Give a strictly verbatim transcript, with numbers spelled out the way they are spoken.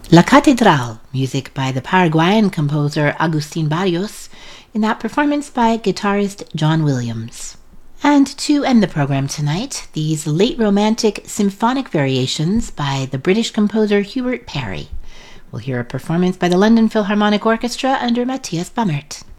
La Catedral, music by the Paraguayan composer Agustin Barrios, in that performance by guitarist John Williams. And to end the program tonight, these late romantic symphonic variations by the British composer Hubert Parry. We'll hear a performance by the London Philharmonic Orchestra under Matthias Bammert.